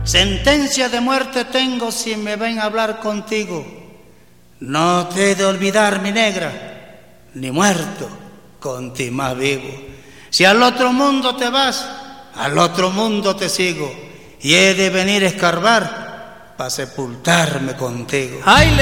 sentencia de muerte tengo si me ven hablar contigo. No te he de olvidar, mi negra, ni muerto, con ti más vivo. Si al otro mundo te vas, al otro mundo te sigo, y he de venir a escarbar para sepultarme contigo. ¡Ay!